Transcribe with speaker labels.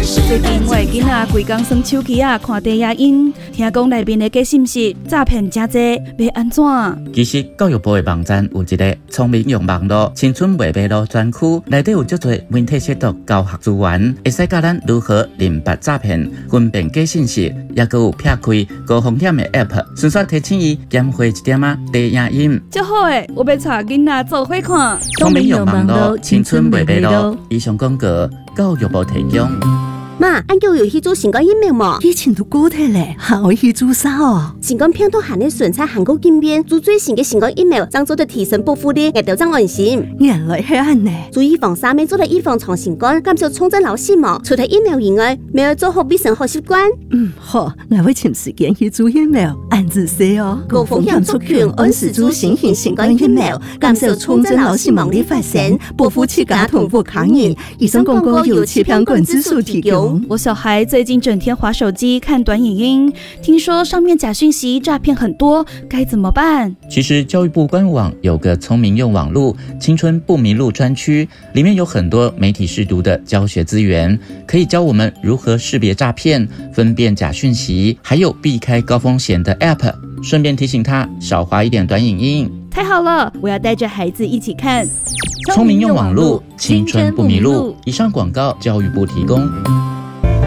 Speaker 1: 最近我的囡仔规工耍手机看低影音，听讲内面的假信息诈骗真多，要安怎？
Speaker 2: 其实教育部的网站有一个聪明用网络青春未迷路专区，内底有足多媒体识读教学资源，会使教咱如何认别诈骗、分辨假信息，也佮有撇开高风险的 App， 顺续提醒伊减花一点低影音。
Speaker 1: 真好诶，我要带囡仔做伙看。
Speaker 2: 聪明用网络青春未迷路，以上广告教育部提供。
Speaker 3: 妈，俺叫有去做新冠疫苗嘛？
Speaker 4: 以前都过体嘞，还会去做啥哦？
Speaker 3: 新冠病毒含的纯菜韩国经验，做最新的新冠疫苗，将做的提升保护力，也就将安心。
Speaker 4: 原来是安呢。
Speaker 3: 做预防3面做的预防创新冠，减少重症老死亡。除了疫苗以外，没有做好卫生好习惯。
Speaker 4: 好，我会请时间去做疫苗，按自说哦。
Speaker 3: 高风险族群按时做新型新冠疫苗，减少重症老死亡的发生，保护自家同步抗疫。以上广告由气象管制署提供。
Speaker 1: 我小孩最近整天滑手机看短影音，听说上面假讯息诈骗很多，该怎么办？
Speaker 2: 其实教育部官网有个聪明用网路青春不迷路专区，里面有很多媒体识读的教学资源，可以教我们如何识别诈骗、分辨假讯息，还有避开高风险的 App， 顺便提醒他少滑一点短影音。
Speaker 1: 太好了，我要带着孩子一起看。
Speaker 2: 聪明用网路青春不迷路。以上广告教育部提供。